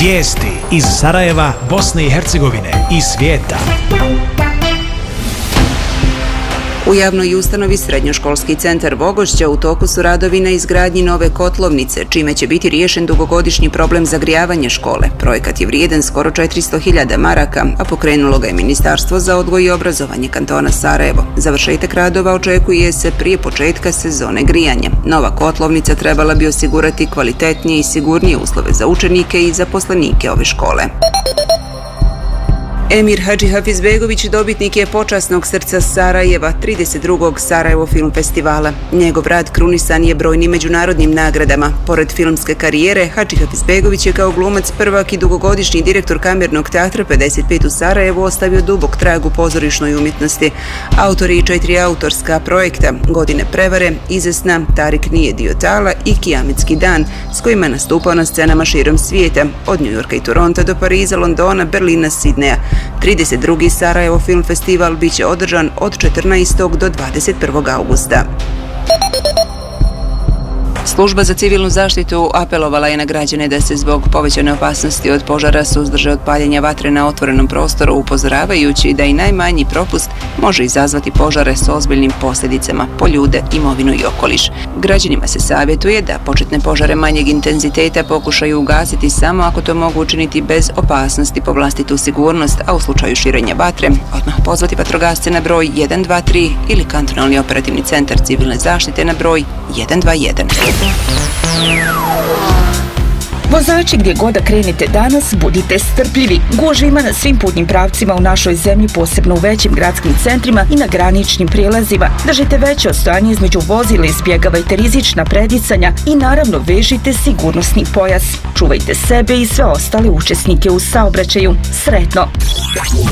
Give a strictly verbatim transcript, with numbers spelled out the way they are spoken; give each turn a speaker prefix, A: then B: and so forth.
A: Vijesti iz Sarajeva, Bosne i Hercegovine i svijeta.
B: U javnoj ustanovi Srednjoškolski centar Vogošća u toku su radovi na izgradnji nove kotlovnice, čime će biti riješen dugogodišnji problem zagrijavanja škole. Projekat je vrijedan skoro četiristo hiljada maraka, a pokrenulo ga je Ministarstvo za odgoj i obrazovanje kantona Sarajevo. Završetak radova očekuje se prije početka sezone grijanja. Nova kotlovnica trebala bi osigurati kvalitetnije i sigurnije uslove za učenike i zaposlenike ove škole. Emir Hadžihafizbegović dobitnik je počasnog srca Sarajeva, trideset drugog Sarajevo film festivala. Njegov rad krunisan je brojnim međunarodnim nagradama. Pored filmske karijere, Hadžihafizbegović je kao glumac prvak i dugogodišnji direktor kamernog teatra pedeset pet u Sarajevu ostavio dubok trag u pozorišnoj umjetnosti. Autor je i četiri autorska projekta: Godine prevare, Izesna, Tarik nije dio tala i Kijametski dan, s kojima je nastupao na scenama širom svijeta, od Njujorka i Toronta do Pariza, Londona, Berlina, Sidneja. trideset drugi Sarajevo film festival bit će održan od četrnaestog do dvadeset prvog augusta. Služba za civilnu zaštitu apelovala je na građane da se zbog povećane opasnosti od požara suzdrže od paljenja vatre na otvorenom prostoru, upozoravajući da i najmanji propust može izazvati požare s ozbiljnim posljedicama po ljude, imovinu i okoliš. Građanima se savjetuje da početne požare manjeg intenziteta pokušaju ugasiti samo ako to mogu učiniti bez opasnosti po vlastitu sigurnost, a u slučaju širenja vatre odmah pozvati vatrogasce na broj jedan dva tri ili kantonalni operativni centar civilne zaštite na broj jedan dva jedan.
C: Vozači, gdje god da krenete danas, budite strpljivi. Gužve ima na svim putnim pravcima u našoj zemlji, posebno u većim gradskim centrima i na graničnim prijelazima. Držite veće odstojanje između vozila, izbjegavajte rizična predicanja i naravno vežite sigurnosni pojas. Čuvajte sebe i sve ostale učesnike u saobraćaju. Sretno!